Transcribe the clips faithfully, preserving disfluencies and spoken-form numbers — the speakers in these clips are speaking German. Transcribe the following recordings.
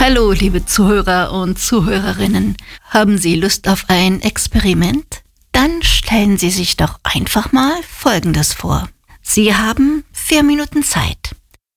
Hallo, liebe Zuhörer und Zuhörerinnen. Haben Sie Lust auf ein Experiment? Dann stellen Sie sich doch einfach mal Folgendes vor. Sie haben vier Minuten Zeit.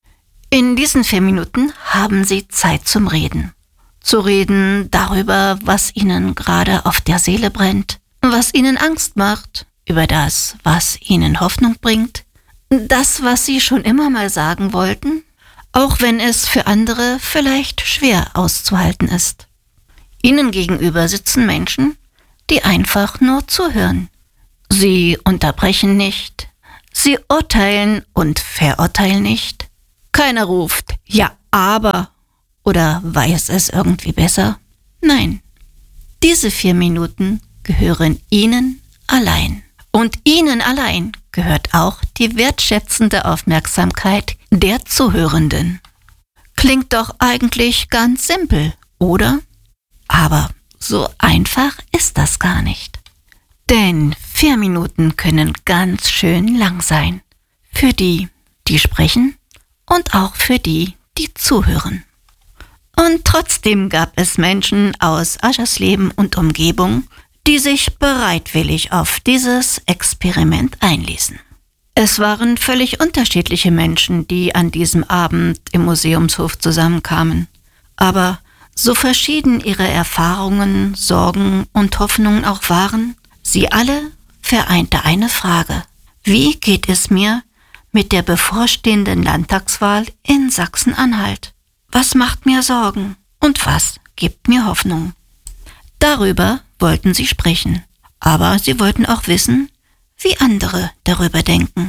In diesen vier Minuten haben Sie Zeit zum Reden. Zu reden darüber, was Ihnen gerade auf der Seele brennt, was Ihnen Angst macht, über das, was Ihnen Hoffnung bringt, das, was Sie schon immer mal sagen wollten, auch wenn es für andere vielleicht schwer auszuhalten ist. Ihnen gegenüber sitzen Menschen, die einfach nur zuhören. Sie unterbrechen nicht, sie urteilen und verurteilen nicht. Keiner ruft, ja, aber, oder weiß es irgendwie besser. Nein, diese vier Minuten gehören Ihnen allein. Und Ihnen allein gehört auch die wertschätzende Aufmerksamkeit der Zuhörenden. Klingt doch eigentlich ganz simpel, oder? Aber so einfach ist das gar nicht. Denn vier Minuten können ganz schön lang sein. Für die, die sprechen und auch für die, die zuhören. Und trotzdem gab es Menschen aus Aschersleben und Umgebung, die sich bereitwillig auf dieses Experiment einließen. Es waren völlig unterschiedliche Menschen, die an diesem Abend im Museumshof zusammenkamen. Aber so verschieden ihre Erfahrungen, Sorgen und Hoffnungen auch waren, sie alle vereinte eine Frage. Wie geht es mir mit der bevorstehenden Landtagswahl in Sachsen-Anhalt? Was macht mir Sorgen und was gibt mir Hoffnung? Darüber wollten sie sprechen, aber sie wollten auch wissen, wie andere darüber denken.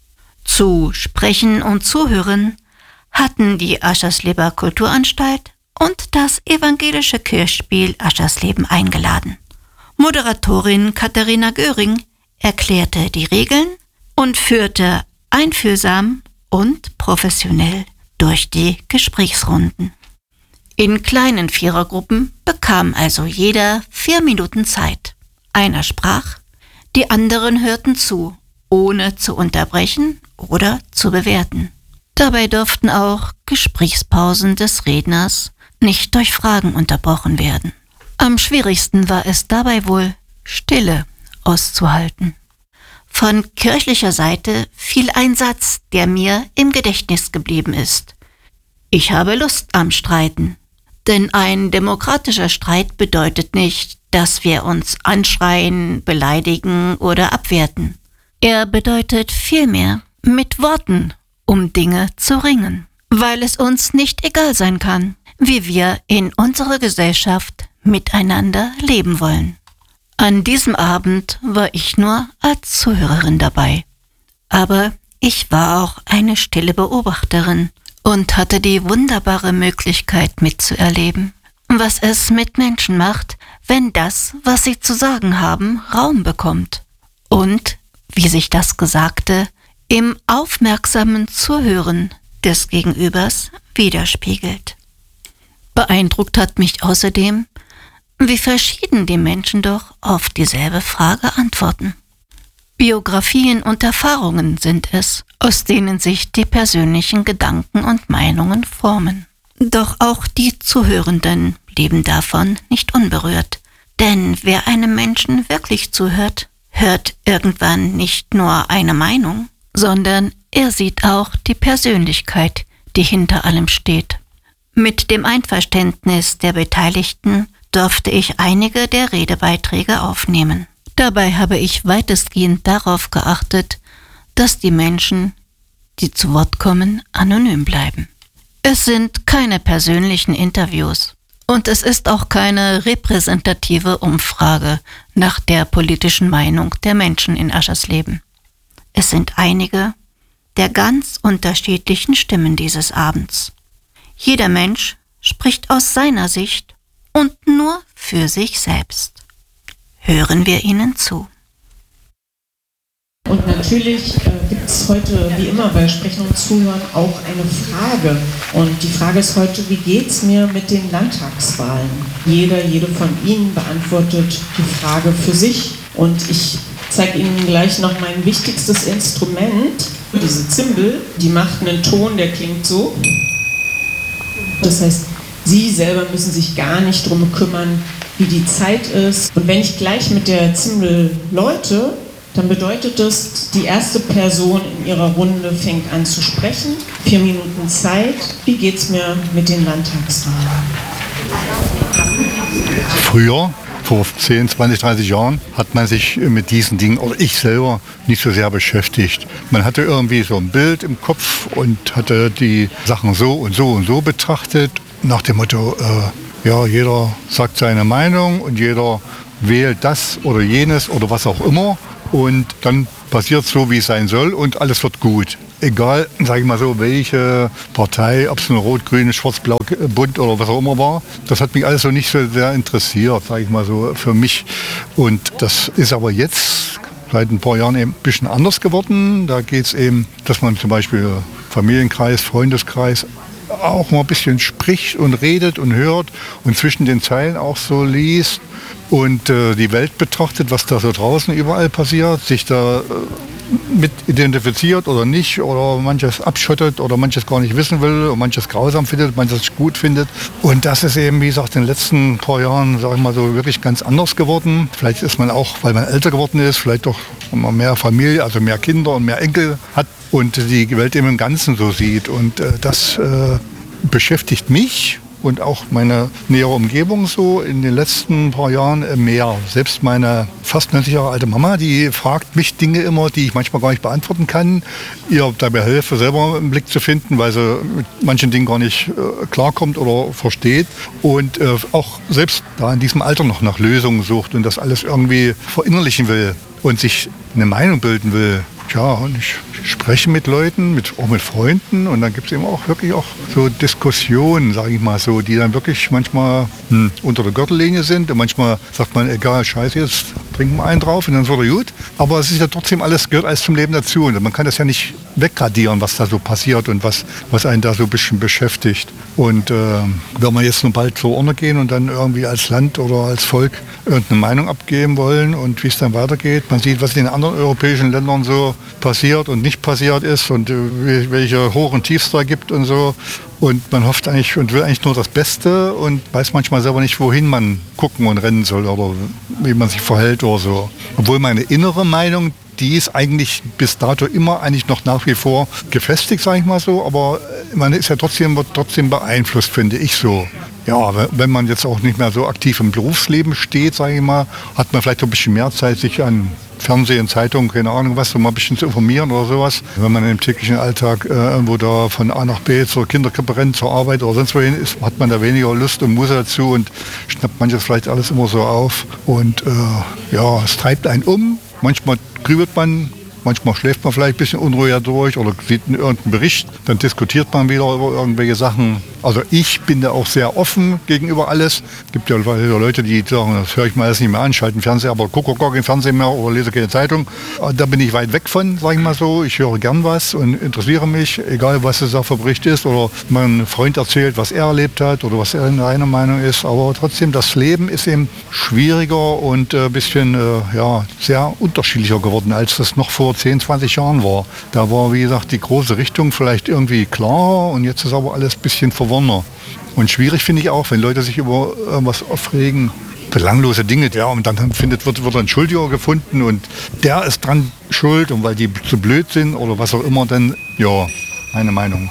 Zu Sprechen und Zuhören hatten die Aschersleber Kulturanstalt und das evangelische Kirchspiel Aschersleben eingeladen. Moderatorin Katharina Göring erklärte die Regeln und führte einfühlsam und professionell durch die Gesprächsrunden. In kleinen Vierergruppen bekam also jeder vier Minuten Zeit. Einer sprach, die anderen hörten zu, ohne zu unterbrechen oder zu bewerten. Dabei durften auch Gesprächspausen des Redners nicht durch Fragen unterbrochen werden. Am schwierigsten war es dabei wohl, Stille auszuhalten. Von kirchlicher Seite fiel ein Satz, der mir im Gedächtnis geblieben ist. Ich habe Lust am Streiten. Denn ein demokratischer Streit bedeutet nicht, dass wir uns anschreien, beleidigen oder abwerten. Er bedeutet vielmehr, mit Worten um Dinge zu ringen, weil es uns nicht egal sein kann, wie wir in unserer Gesellschaft miteinander leben wollen. An diesem Abend war ich nur als Zuhörerin dabei. Aber ich war auch eine stille Beobachterin und hatte die wunderbare Möglichkeit mitzuerleben, was es mit Menschen macht, wenn das, was sie zu sagen haben, Raum bekommt. Und, wie sich das Gesagte, im aufmerksamen Zuhören des Gegenübers widerspiegelt. Beeindruckt hat mich außerdem, wie verschieden die Menschen doch auf dieselbe Frage antworten. Biografien und Erfahrungen sind es, aus denen sich die persönlichen Gedanken und Meinungen formen. Doch auch die Zuhörenden blieben davon nicht unberührt. Denn wer einem Menschen wirklich zuhört, hört irgendwann nicht nur eine Meinung, sondern er sieht auch die Persönlichkeit, die hinter allem steht. Mit dem Einverständnis der Beteiligten durfte ich einige der Redebeiträge aufnehmen. Dabei habe ich weitestgehend darauf geachtet, dass die Menschen, die zu Wort kommen, anonym bleiben. Es sind keine persönlichen Interviews und es ist auch keine repräsentative Umfrage nach der politischen Meinung der Menschen in Aschersleben. Es sind einige der ganz unterschiedlichen Stimmen dieses Abends. Jeder Mensch spricht aus seiner Sicht und nur für sich selbst. Hören wir ihnen zu. Und natürlich äh, gibt es heute, wie immer bei Sprechen und Zuhören, auch eine Frage. Und die Frage ist heute, wie geht es mir mit den Landtagswahlen? Jeder, jede von Ihnen beantwortet die Frage für sich. Und ich zeige Ihnen gleich noch mein wichtigstes Instrument. Diese Zimbel, die macht einen Ton, der klingt so. Das heißt, Sie selber müssen sich gar nicht drum kümmern, wie die Zeit ist. Und wenn ich gleich mit der Zimbel läute, dann bedeutet das, die erste Person in ihrer Runde fängt an zu sprechen. Vier Minuten Zeit. Wie geht's mir mit den Landtagswahlen? Früher, vor zehn, zwanzig, dreißig Jahren, hat man sich mit diesen Dingen, oder ich selber, nicht so sehr beschäftigt. Man hatte irgendwie so ein Bild im Kopf und hatte die Sachen so und so und so betrachtet. Nach dem Motto, äh, ja, jeder sagt seine Meinung und jeder wählt das oder jenes oder was auch immer. Und dann passiert so, wie es sein soll und alles wird gut. Egal, sage ich mal so, welche Partei, ob es eine rot, grün, schwarz, blau, bunt oder was auch immer war, das hat mich alles so nicht so sehr interessiert, sage ich mal so, für mich. Und das ist aber jetzt seit ein paar Jahren eben ein bisschen anders geworden. Da geht es eben, dass man zum Beispiel Familienkreis, Freundeskreis auch mal ein bisschen spricht und redet und hört und zwischen den Zeilen auch so liest und äh, die Welt betrachtet, was da so draußen überall passiert, sich da äh, mit identifiziert oder nicht oder manches abschottet oder manches gar nicht wissen will und manches grausam findet, manches gut findet. Und das ist eben, wie gesagt, in den letzten paar Jahren, sage ich mal so, wirklich ganz anders geworden. Vielleicht ist man auch, weil man älter geworden ist, vielleicht doch man mehr Familie, also mehr Kinder und mehr Enkel hat und die Welt eben im Ganzen so sieht. Und äh, das äh, beschäftigt mich und auch meine nähere Umgebung so in den letzten paar Jahren mehr. Selbst meine fast neunzig Jahre alte Mama, die fragt mich Dinge immer, die ich manchmal gar nicht beantworten kann. Ihr dabei helfe, selber einen Blick zu finden, weil sie mit manchen Dingen gar nicht äh, klarkommt oder versteht. Und äh, auch selbst da in diesem Alter noch nach Lösungen sucht und das alles irgendwie verinnerlichen will und sich eine Meinung bilden will. Ja, und ich spreche mit Leuten, mit, auch mit Freunden und dann gibt es eben auch wirklich auch so Diskussionen, sage ich mal so, die dann wirklich manchmal hm, unter der Gürtellinie sind und manchmal sagt man, egal, scheiße, jetzt trinken wir einen drauf und dann ist wieder gut. Aber es ist ja trotzdem alles, gehört alles zum Leben dazu und man kann das ja nicht wegradieren, was da so passiert und was, was einen da so ein bisschen beschäftigt. Und äh, wenn wir jetzt nun bald zur Urne gehen und dann irgendwie als Land oder als Volk irgendeine Meinung abgeben wollen und wie es dann weitergeht, man sieht, was in den anderen europäischen Ländern so passiert und nicht passiert ist und äh, welche Hoch- und Tiefs da gibt und so. Und man hofft eigentlich und will eigentlich nur das Beste und weiß manchmal selber nicht, wohin man gucken und rennen soll oder wie man sich verhält oder so. Obwohl meine innere Meinung, die ist eigentlich bis dato immer eigentlich noch nach wie vor gefestigt, sage ich mal so. Aber man ist ja trotzdem, wird trotzdem beeinflusst, finde ich so. Ja, wenn man jetzt auch nicht mehr so aktiv im Berufsleben steht, sage ich mal, hat man vielleicht ein bisschen mehr Zeit, sich an Fernsehen, Zeitungen, keine Ahnung was, um mal ein bisschen zu informieren oder sowas. Wenn man im täglichen Alltag äh, irgendwo da von A nach B zur Kinderkrippe rennt, zur Arbeit oder sonst wohin ist, hat man da weniger Lust und Muße dazu und schnappt manches vielleicht alles immer so auf. Und äh, ja, es treibt einen um. Manchmal grübelt man, manchmal schläft man vielleicht ein bisschen unruhiger durch oder sieht irgendeinen Bericht, dann diskutiert man wieder über irgendwelche Sachen. Also ich bin da auch sehr offen gegenüber alles. Es gibt ja Leute, die sagen, das höre ich mir alles nicht mehr an, schalte den Fernseher, aber gucke gar keinen Fernseher mehr oder lese keine Zeitung. Da bin ich weit weg von, sage ich mal so. Ich höre gern was und interessiere mich, egal was es da für Bericht ist oder mein Freund erzählt, was er erlebt hat oder was er in seiner Meinung ist. Aber trotzdem, das Leben ist eben schwieriger und ein bisschen äh, ja, sehr unterschiedlicher geworden, als das noch vor zehn, zwanzig Jahren war. Da war, wie gesagt, die große Richtung vielleicht irgendwie klarer und jetzt ist aber alles ein bisschen verworren. Und schwierig finde ich auch, wenn Leute sich über irgendwas aufregen, belanglose Dinge, ja, und dann findet, wird, wird ein Schuldiger gefunden und der ist dran schuld und weil die zu blöd sind oder was auch immer, dann, ja, meine Meinung.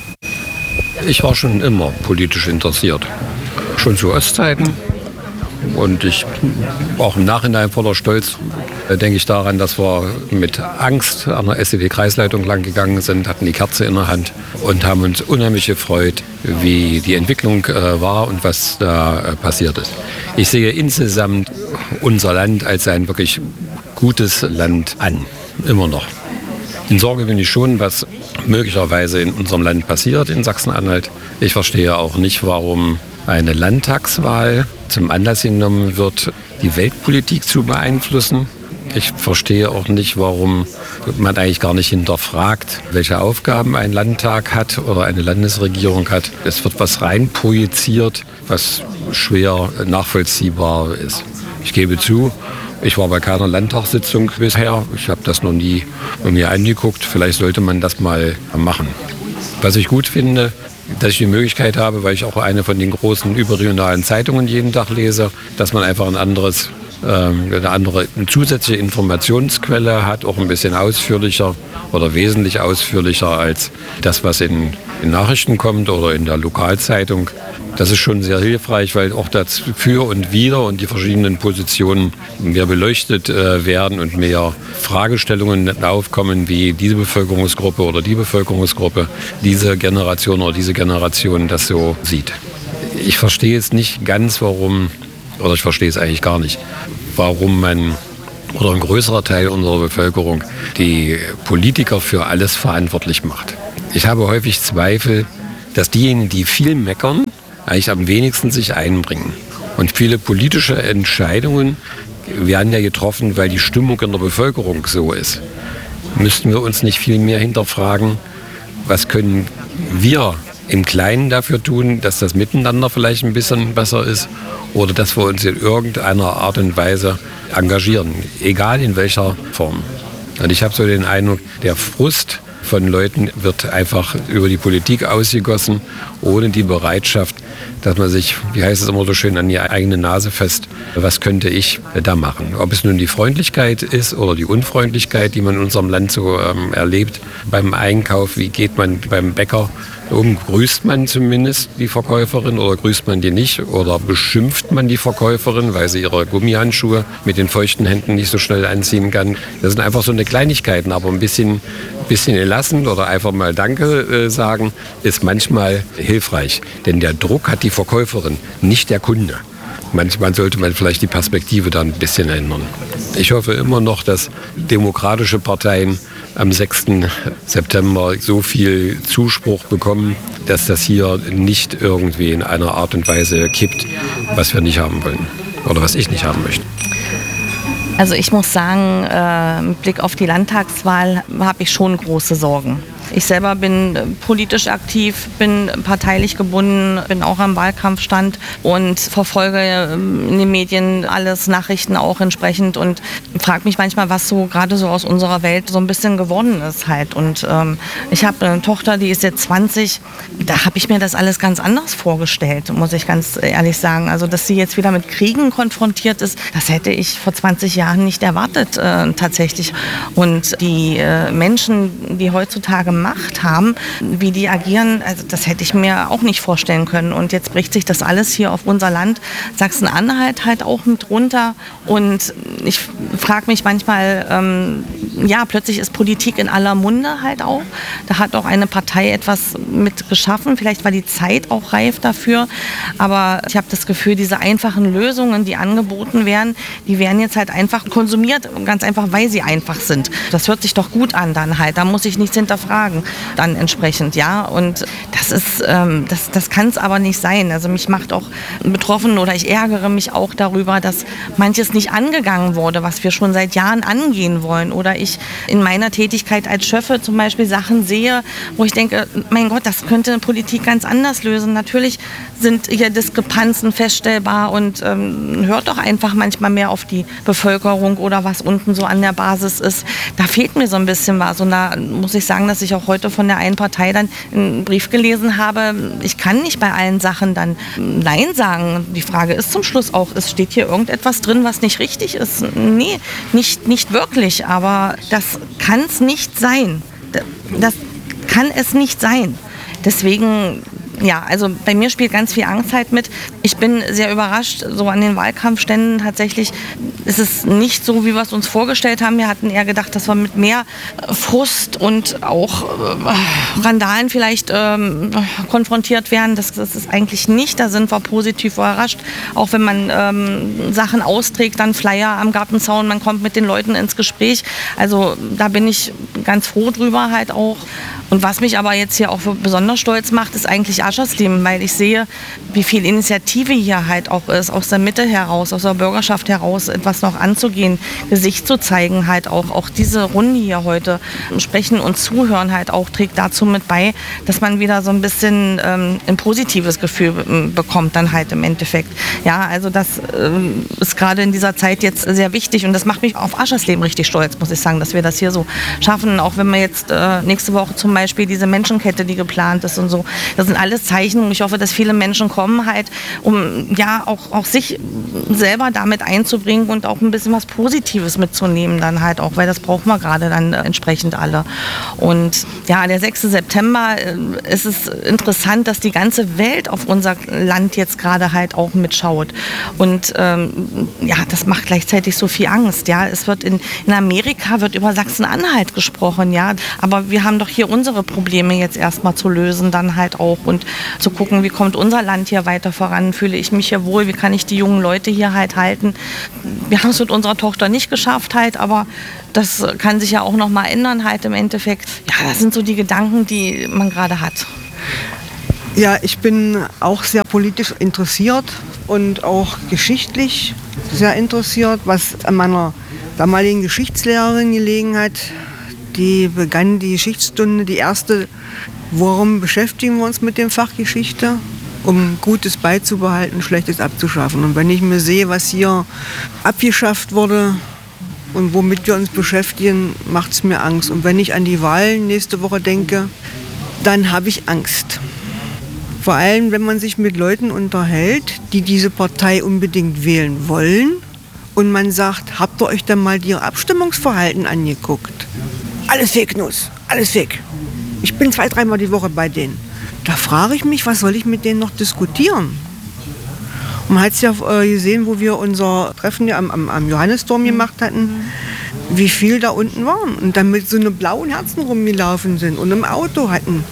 Ich war schon immer politisch interessiert, schon zu Ostzeiten. Und ich, auch im Nachhinein voller Stolz, äh, denke ich daran, dass wir mit Angst an der S E D-Kreisleitung lang gegangen sind, hatten die Kerze in der Hand und haben uns unheimlich gefreut, wie die Entwicklung äh, war und was da äh, passiert ist. Ich sehe insgesamt unser Land als ein wirklich gutes Land an, immer noch. In Sorge bin ich schon, was möglicherweise in unserem Land passiert, in Sachsen-Anhalt. Ich verstehe auch nicht, warum eine Landtagswahl zum Anlass genommen wird, die Weltpolitik zu beeinflussen. Ich verstehe auch nicht, warum man eigentlich gar nicht hinterfragt, welche Aufgaben ein Landtag hat oder eine Landesregierung hat. Es wird was reinprojiziert, was schwer nachvollziehbar ist. Ich gebe zu, ich war bei keiner Landtagssitzung bisher. Ich habe das noch nie mir angeguckt. Vielleicht sollte man das mal machen. Was ich gut finde, dass ich die Möglichkeit habe, weil ich auch eine von den großen überregionalen Zeitungen jeden Tag lese, dass man einfach ein anderes, ähm, eine andere eine zusätzliche Informationsquelle hat, auch ein bisschen ausführlicher oder wesentlich ausführlicher als das, was in, in Nachrichten kommt oder in der Lokalzeitung. Das ist schon sehr hilfreich, weil auch das Für und Wider und die verschiedenen Positionen mehr beleuchtet äh, werden und mehr Fragestellungen aufkommen, wie diese Bevölkerungsgruppe oder die Bevölkerungsgruppe, diese Generation oder diese Generation das so sieht. Ich verstehe jetzt nicht ganz, warum, oder ich verstehe es eigentlich gar nicht, warum man oder ein größerer Teil unserer Bevölkerung die Politiker für alles verantwortlich macht. Ich habe häufig Zweifel, dass diejenigen, die viel meckern, eigentlich am wenigsten sich einbringen. Und viele politische Entscheidungen werden ja getroffen, weil die Stimmung in der Bevölkerung so ist. Müssten wir uns nicht viel mehr hinterfragen, was können wir im Kleinen dafür tun, dass das Miteinander vielleicht ein bisschen besser ist oder dass wir uns in irgendeiner Art und Weise engagieren, egal in welcher Form. Und ich habe so den Eindruck, der Frust von Leuten wird einfach über die Politik ausgegossen, ohne die Bereitschaft, dass man sich, wie heißt es immer so schön, an die eigene Nase fest, was könnte ich da machen. Ob es nun die Freundlichkeit ist oder die Unfreundlichkeit, die man in unserem Land so ähm, erlebt beim Einkauf, wie geht man beim Bäcker um, grüßt man zumindest die Verkäuferin oder grüßt man die nicht oder beschimpft man die Verkäuferin, weil sie ihre Gummihandschuhe mit den feuchten Händen nicht so schnell anziehen kann. Das sind einfach so eine Kleinigkeiten, aber ein bisschen, bisschen gelassen oder einfach mal Danke äh, sagen, ist manchmal hilfreich. Denn der Druck hat die Verkäuferin, nicht der Kunde. Manchmal sollte man vielleicht die Perspektive da ein bisschen ändern. Ich hoffe immer noch, dass demokratische Parteien am sechsten September so viel Zuspruch bekommen, dass das hier nicht irgendwie in einer Art und Weise kippt, was wir nicht haben wollen oder was ich nicht haben möchte. Also ich muss sagen, äh, mit Blick auf die Landtagswahl habe ich schon große Sorgen. Ich selber bin politisch aktiv, bin parteilich gebunden, bin auch am Wahlkampfstand und verfolge in den Medien alles, Nachrichten auch entsprechend und frage mich manchmal, was so gerade so aus unserer Welt so ein bisschen geworden ist halt. Und ähm, ich habe eine Tochter, die ist jetzt zwanzig, da habe ich mir das alles ganz anders vorgestellt, muss ich ganz ehrlich sagen. Also dass sie jetzt wieder mit Kriegen konfrontiert ist, das hätte ich vor zwanzig Jahren nicht erwartet äh, tatsächlich. Und die äh, Menschen, die heutzutage Macht haben, wie die agieren, also das hätte ich mir auch nicht vorstellen können. Und jetzt bricht sich das alles hier auf unser Land, Sachsen-Anhalt halt auch mit runter. Und ich frage mich manchmal, ähm, ja, plötzlich ist Politik in aller Munde halt auch. Da hat auch eine Partei etwas mit geschaffen. Vielleicht war die Zeit auch reif dafür. Aber ich habe das Gefühl, diese einfachen Lösungen, die angeboten werden, die werden jetzt halt einfach konsumiert. Ganz einfach, weil sie einfach sind. Das hört sich doch gut an dann halt. Da muss ich nichts hinterfragen. Dann entsprechend, ja. Und das ist, ähm, das, das kann es aber nicht sein. Also mich macht auch betroffen oder ich ärgere mich auch darüber, dass manches nicht angegangen wurde, was wir schon seit Jahren angehen wollen. Oder ich in meiner Tätigkeit als Schöffe zum Beispiel Sachen sehe, wo ich denke, mein Gott, das könnte Politik ganz anders lösen. Natürlich sind hier Diskrepanzen feststellbar und ähm, hört doch einfach manchmal mehr auf die Bevölkerung oder was unten so an der Basis ist. Da fehlt mir so ein bisschen was. Und da muss ich sagen, dass ich auch heute von der einen Partei dann einen Brief gelesen habe, ich kann nicht bei allen Sachen dann Nein sagen. Die Frage ist zum Schluss auch, es steht hier irgendetwas drin, was nicht richtig ist. Nee, nicht, nicht wirklich, aber das kann es nicht sein. Das kann es nicht sein. Deswegen, ja, also bei mir spielt ganz viel Angst halt mit. Ich bin sehr überrascht, so an den Wahlkampfständen tatsächlich ist es nicht so, wie wir es uns vorgestellt haben. Wir hatten eher gedacht, dass wir mit mehr Frust und auch äh, Randalen vielleicht ähm, konfrontiert werden. Das, das ist eigentlich nicht, da sind wir positiv überrascht. Auch wenn man ähm, Sachen austrägt, dann Flyer am Gartenzaun, man kommt mit den Leuten ins Gespräch. Also da bin ich ganz froh drüber halt auch. Und was mich aber jetzt hier auch besonders stolz macht, ist eigentlich Aschersleben, weil ich sehe, wie viel Initiative hier halt auch ist, aus der Mitte heraus, aus der Bürgerschaft heraus, etwas noch anzugehen, Gesicht zu zeigen halt auch. Auch diese Runde hier heute, Sprechen und Zuhören halt auch, trägt dazu mit bei, dass man wieder so ein bisschen ähm, ein positives Gefühl bekommt dann halt im Endeffekt. Ja, also das ähm, ist gerade in dieser Zeit jetzt sehr wichtig und das macht mich auf Aschersleben richtig stolz, muss ich sagen, dass wir das hier so schaffen, auch wenn wir jetzt äh, nächste Woche zum Beispiel diese Menschenkette, die geplant ist und so. Das sind alles tolles Zeichen. Und ich hoffe, dass viele Menschen kommen halt, um ja auch, auch sich selber damit einzubringen und auch ein bisschen was Positives mitzunehmen dann halt auch, weil das brauchen wir gerade dann entsprechend alle. Und ja, der sechste September äh, ist es interessant, dass die ganze Welt auf unser Land jetzt gerade halt auch mitschaut. Und ähm, ja, das macht gleichzeitig so viel Angst. Ja, es wird in, in Amerika wird über Sachsen-Anhalt gesprochen, ja, aber wir haben doch hier unsere Probleme jetzt erstmal zu lösen, dann halt auch und zu gucken, wie kommt unser Land hier weiter voran, fühle ich mich hier wohl, wie kann ich die jungen Leute hier halt halten. Wir haben es mit unserer Tochter nicht geschafft halt, aber das kann sich ja auch noch mal ändern halt im Endeffekt. Ja, das sind so die Gedanken, die man gerade hat. Ja, ich bin auch sehr politisch interessiert und auch geschichtlich sehr interessiert, was an meiner damaligen Geschichtslehrerin gelegen hat. Die begann die Geschichtsstunde, die erste, warum beschäftigen wir uns mit dem Fach Geschichte? Um Gutes beizubehalten, Schlechtes abzuschaffen. Und wenn ich mir sehe, was hier abgeschafft wurde und womit wir uns beschäftigen, macht es mir Angst. Und wenn ich an die Wahlen nächste Woche denke, dann habe ich Angst. Vor allem, wenn man sich mit Leuten unterhält, die diese Partei unbedingt wählen wollen und man sagt, habt ihr euch denn mal ihr Abstimmungsverhalten angeguckt? Alles Fake News, alles Fake. Ich bin zwei, dreimal die Woche bei denen. Da frage ich mich, was soll ich mit denen noch diskutieren? Und man hat es ja äh, gesehen, wo wir unser Treffen ja am, am, am Johannisturm gemacht hatten, wie viel da unten waren. Und dann mit so einem blauen Herzen rumgelaufen sind und im Auto hatten.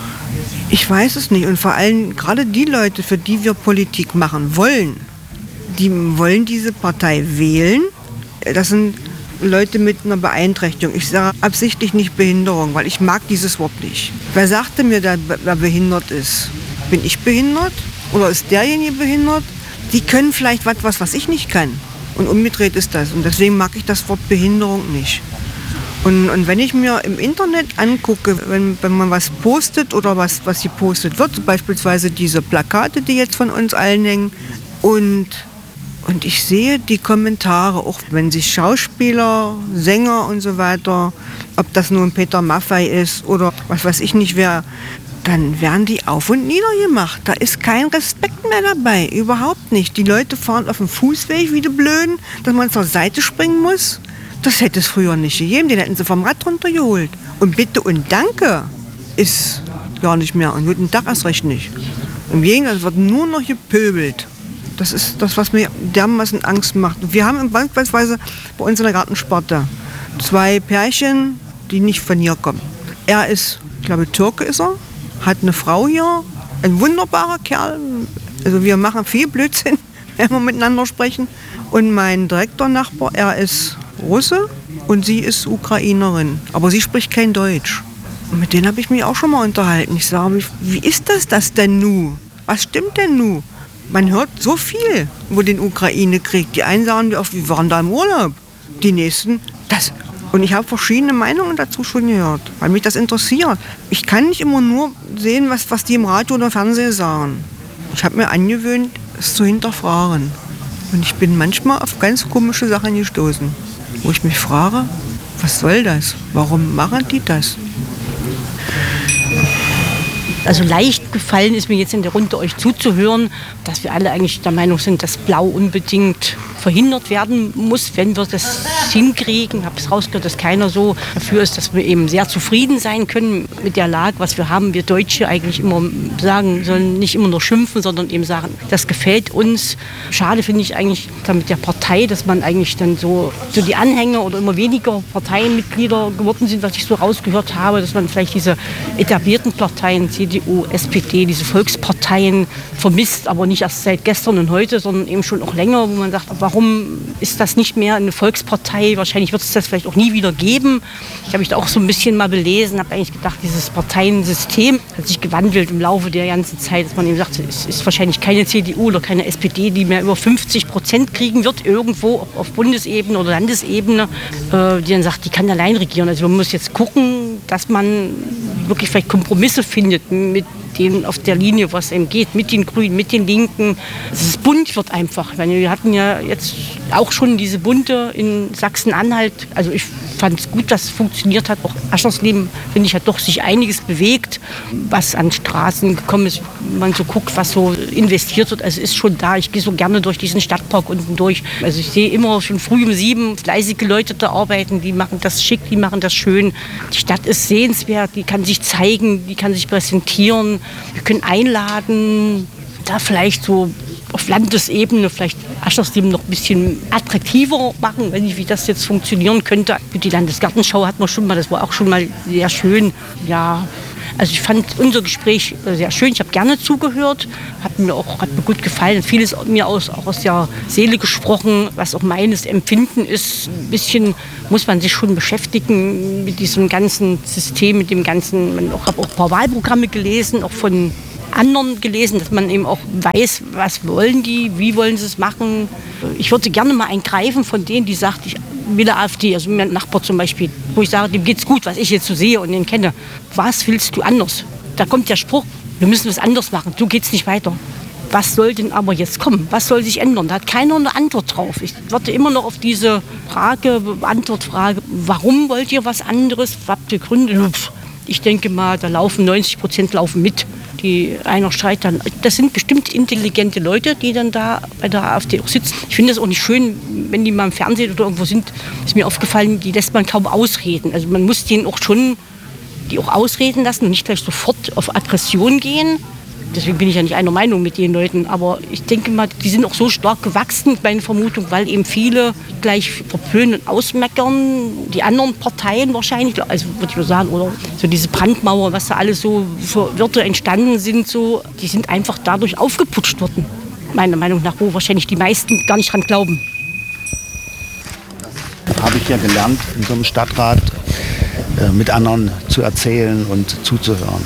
Ich weiß es nicht. Und vor allem gerade die Leute, für die wir Politik machen wollen, die wollen diese Partei wählen. Das sind Leute mit einer Beeinträchtigung. Ich sage absichtlich nicht Behinderung, weil ich mag dieses Wort nicht. Wer sagte mir, wer behindert ist? Bin ich behindert? Oder ist derjenige behindert? Die können vielleicht was, was, was ich nicht kann. Und umgedreht ist das. Und deswegen mag ich das Wort Behinderung nicht. Und, und wenn ich mir im Internet angucke, wenn, wenn man was postet oder was, was gepostet wird, beispielsweise diese Plakate, die jetzt von uns allen hängen, und Und ich sehe die Kommentare, auch wenn sich Schauspieler, Sänger und so weiter, ob das nun Peter Maffay ist oder was weiß ich nicht wer, dann werden die auf und nieder gemacht. Da ist kein Respekt mehr dabei, überhaupt nicht. Die Leute fahren auf dem Fußweg wie die Blöden, dass man zur Seite springen muss. Das hätte es früher nicht gegeben, den hätten sie vom Rad runtergeholt. Und Bitte und Danke ist gar nicht mehr und Guten Tag erst recht nicht. Im Gegenteil, es wird nur noch gepöbelt. Das ist das, was mir dermaßen Angst macht. Wir haben beispielsweise bei uns in der Gartensparte zwei Pärchen, die nicht von hier kommen. Er ist, ich glaube, Türke ist er, hat eine Frau hier, ein wunderbarer Kerl. Also wir machen viel Blödsinn, wenn wir miteinander sprechen. Und mein Direktornachbar, er ist Russe und sie ist Ukrainerin. Aber sie spricht kein Deutsch. Und mit denen habe ich mich auch schon mal unterhalten. Ich sage, wie ist das das denn nu? Was stimmt denn nu? Man hört so viel über den Ukraine-Krieg. Die einen sagen, wir waren da im Urlaub. Die nächsten, das. Und ich habe verschiedene Meinungen dazu schon gehört, weil mich das interessiert. Ich kann nicht immer nur sehen, was, was die im Radio oder Fernsehen sagen. Ich habe mir angewöhnt, es zu hinterfragen. Und ich bin manchmal auf ganz komische Sachen gestoßen, wo ich mich frage, was soll das? Warum machen die das? Also leicht gefallen ist mir jetzt in der Runde euch zuzuhören, dass wir alle eigentlich der Meinung sind, dass Blau unbedingt verhindert werden muss, wenn wir das hinkriegen. Ich habe es rausgehört, dass keiner so dafür ist, dass wir eben sehr zufrieden sein können mit der Lage, was wir haben. Wir Deutsche eigentlich immer sagen, sollen nicht immer nur schimpfen, sondern eben sagen, das gefällt uns. Schade finde ich eigentlich mit der Partei, dass man eigentlich dann so, so die Anhänger oder immer weniger Parteienmitglieder geworden sind, was ich so rausgehört habe, dass man vielleicht diese etablierten Parteien, C D U, S P D, diese Volksparteien vermisst, aber nicht erst seit gestern und heute, sondern eben schon auch länger, wo man sagt, warum ist das nicht mehr eine Volkspartei? Wahrscheinlich wird es das vielleicht auch nie wieder geben. Ich habe mich da auch so ein bisschen mal belesen, habe eigentlich gedacht, dieses Parteiensystem hat sich gewandelt im Laufe der ganzen Zeit, dass man eben sagt, es ist wahrscheinlich keine C D U oder keine S P D, die mehr über fünfzig Prozent kriegen wird, irgendwo auf Bundesebene oder Landesebene, äh, die dann sagt, die kann allein regieren. Also man muss jetzt gucken, dass man wirklich vielleicht Kompromisse findet mit den auf der Linie, was ihm geht, mit den Grünen, mit den Linken. Dass es bunt wird einfach. Wir hatten ja jetzt auch schon diese Bunte in Sachsen-Anhalt. Also ich fand es gut, dass es funktioniert hat. Auch Aschersleben, finde ich, hat doch sich einiges bewegt, was an Straßen gekommen ist. Wenn man so guckt, was so investiert wird. Also ist schon da. Ich gehe so gerne durch diesen Stadtpark unten durch. Also ich sehe immer schon früh um sieben fleißige Leute da arbeiten. Die machen das schick, die machen das schön. Die Stadt ist sehenswert, die kann sich zeigen, die kann sich präsentieren. Wir können einladen, da vielleicht so auf Landesebene vielleicht Aschersleben noch ein bisschen attraktiver machen, wenn nicht, wie das jetzt funktionieren könnte. Die Landesgartenschau hat man schon mal, das war auch schon mal sehr schön. Ja, also ich fand unser Gespräch sehr schön. Ich habe gerne zugehört, hat mir auch hat mir gut gefallen. Vieles mir aus, auch aus der Seele gesprochen, was auch meines Empfinden ist. Ein bisschen muss man sich schon beschäftigen mit diesem ganzen System, mit dem ganzen. Ich habe auch ein paar Wahlprogramme gelesen, auch von anderen gelesen, dass man eben auch weiß, was wollen die, wie wollen sie es machen. Ich würde gerne mal einen greifen von denen, die sagt, ich will der AfD, also mein Nachbar zum Beispiel, wo ich sage, dem geht's gut, was ich jetzt so sehe und den kenne. Was willst du anders? Da kommt der Spruch, wir müssen was anderes machen, so geht's nicht weiter. Was soll denn aber jetzt kommen? Was soll sich ändern? Da hat keiner eine Antwort drauf. Ich warte immer noch auf diese Frage, Antwortfrage, warum wollt ihr was anderes? Was habt ihr Gründe? Ich denke mal, da laufen neunzig Prozent laufen mit. Die einer schreit dann, das sind bestimmt intelligente Leute, die dann da bei der AfD auch sitzen. Ich finde es auch nicht schön, wenn die mal im Fernsehen oder irgendwo sind, ist mir aufgefallen, die lässt man kaum ausreden. Also man muss denen auch schon die auch ausreden lassen und nicht gleich sofort auf Aggression gehen. Deswegen bin ich ja nicht einer Meinung mit den Leuten, aber ich denke mal, die sind auch so stark gewachsen, meine Vermutung, weil eben viele gleich verpönen und ausmeckern, die anderen Parteien wahrscheinlich, also würde ich mal sagen, oder so diese Brandmauer, was da alles so für Wörter entstanden sind, so, die sind einfach dadurch aufgeputscht worden, meiner Meinung nach, wo wahrscheinlich die meisten gar nicht dran glauben. Das habe ich ja gelernt in so einem Stadtrat, mit anderen zu erzählen und zuzuhören.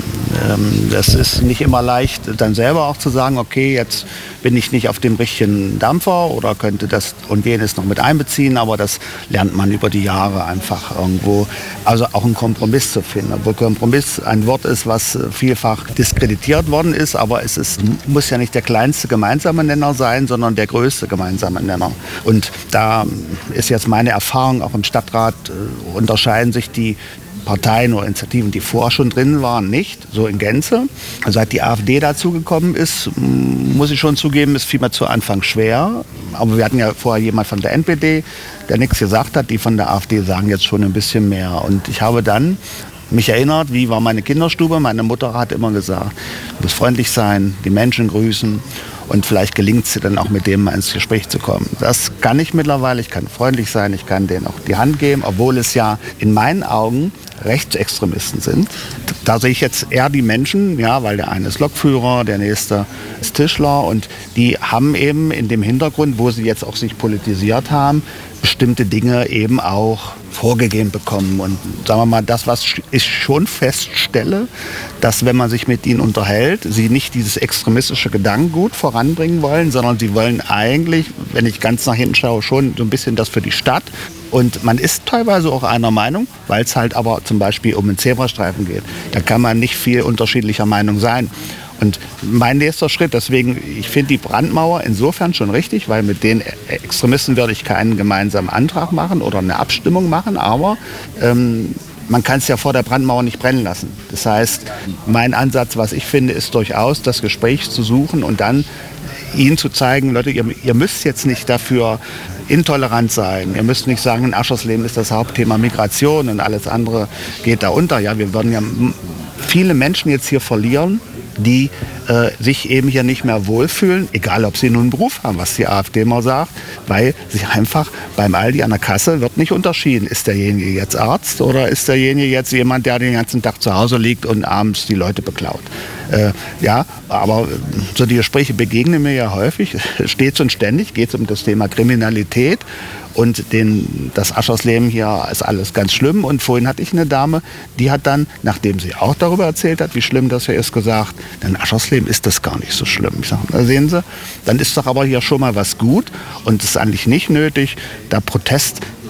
Das ist nicht immer leicht, dann selber auch zu sagen, okay, jetzt bin ich nicht auf dem richtigen Dampfer oder könnte das und jenes noch mit einbeziehen, aber das lernt man über die Jahre einfach irgendwo. Also auch einen Kompromiss zu finden. Obwohl Kompromiss ein Wort ist, was vielfach diskreditiert worden ist, aber es ist, muss ja nicht der kleinste gemeinsame Nenner sein, sondern der größte gemeinsame Nenner. Und da ist jetzt meine Erfahrung, auch im Stadtrat äh, unterscheiden sich die Parteien oder Initiativen, die vorher schon drin waren, nicht, so in Gänze. Seit die AfD dazugekommen ist, muss ich schon zugeben, es fiel mir zu Anfang schwer. Aber wir hatten ja vorher jemand von der N P D, der nichts gesagt hat. Die von der AfD sagen jetzt schon ein bisschen mehr. Und ich habe dann mich erinnert, wie war meine Kinderstube. Meine Mutter hat immer gesagt, du musst freundlich sein, die Menschen grüßen. Und vielleicht gelingt es dir dann auch mit dem mal ins Gespräch zu kommen. Das kann ich mittlerweile. Ich kann freundlich sein, ich kann denen auch die Hand geben, obwohl es ja in meinen Augen Rechtsextremisten sind. Da sehe ich jetzt eher die Menschen, ja, weil der eine ist Lokführer, der nächste ist Tischler und die haben eben in dem Hintergrund, wo sie jetzt auch sich politisiert haben, bestimmte Dinge eben auch vorgegeben bekommen. Und sagen wir mal, das, was ich schon feststelle, dass wenn man sich mit ihnen unterhält, sie nicht dieses extremistische Gedankengut voranbringen wollen, sondern sie wollen eigentlich, wenn ich ganz nach hinten schaue, schon so ein bisschen das für die Stadt. Und man ist teilweise auch einer Meinung, weil es halt aber zum Beispiel um einen Zebrastreifen geht. Da kann man nicht viel unterschiedlicher Meinung sein. Und mein nächster Schritt, deswegen, ich finde die Brandmauer insofern schon richtig, weil mit den Extremisten würde ich keinen gemeinsamen Antrag machen oder eine Abstimmung machen, aber ähm, man kann es ja vor der Brandmauer nicht brennen lassen. Das heißt, mein Ansatz, was ich finde, ist durchaus das Gespräch zu suchen und dann ihnen zu zeigen, Leute, ihr, ihr müsst jetzt nicht dafür intolerant sein. Ihr müsst nicht sagen, in Aschersleben ist das Hauptthema Migration und alles andere geht da unter. Ja, wir würden ja viele Menschen jetzt hier verlieren, die äh, sich eben hier nicht mehr wohlfühlen, egal ob sie nun einen Beruf haben, was die AfD immer sagt, weil sich einfach beim Aldi an der Kasse wird nicht unterschieden. Ist derjenige jetzt Arzt oder ist derjenige jetzt jemand, der den ganzen Tag zu Hause liegt und abends die Leute beklaut? Äh, ja, aber so die Gespräche begegnen mir ja häufig, stets und ständig geht es um das Thema Kriminalität. Und den, das Aschersleben hier ist alles ganz schlimm. Und vorhin hatte ich eine Dame, die hat dann, nachdem sie auch darüber erzählt hat, wie schlimm das hier ist, gesagt, in Aschersleben ist das gar nicht so schlimm. Ich sage, da sehen Sie, dann ist doch aber hier schon mal was gut. Und es ist eigentlich nicht nötig, da Protest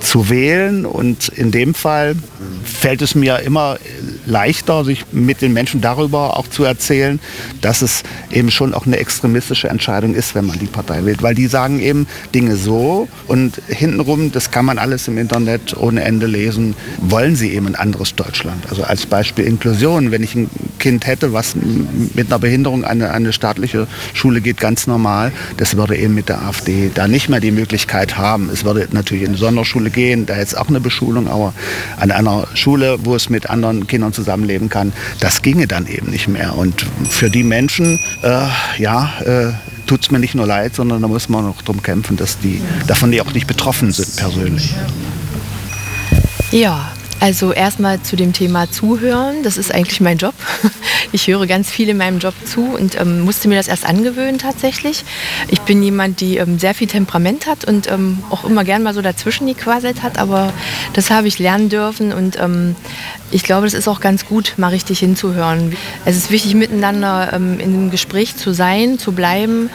zu wählen. Und in dem Fall fällt es mir immer leichter, sich mit den Menschen darüber auch zu erzählen, dass es eben schon auch eine extremistische Entscheidung ist, wenn man die Partei wählt. Weil die sagen eben Dinge so und hintenrum, das kann man alles im Internet ohne Ende lesen, wollen sie eben ein anderes Deutschland. Also als Beispiel Inklusion, wenn ich ein Kind hätte, was mit einer Behinderung an eine, eine staatliche Schule geht, ganz normal, das würde eben mit der AfD da nicht mehr die Möglichkeit haben. Es würde natürlich in eine Sonderschule gehen, da jetzt auch eine Beschulung, aber an einer Schule, wo es mit anderen Kindern zusammenleben kann, das ginge dann eben nicht mehr. Und für die Menschen, äh, ja, äh, tut es mir nicht nur leid, sondern da muss man noch drum kämpfen, dass die davon die auch nicht betroffen sind persönlich. Ja, also erstmal zu dem Thema Zuhören. Das ist eigentlich mein Job. Ich höre ganz viel in meinem Job zu und ähm, musste mir das erst angewöhnen tatsächlich. Ich bin jemand, die ähm, sehr viel Temperament hat und ähm, auch immer gern mal so dazwischen gequasselt hat, aber das habe ich lernen dürfen und ähm, ich glaube, das ist auch ganz gut, mal richtig hinzuhören. Es ist wichtig, miteinander ähm, in einem Gespräch zu sein, zu bleiben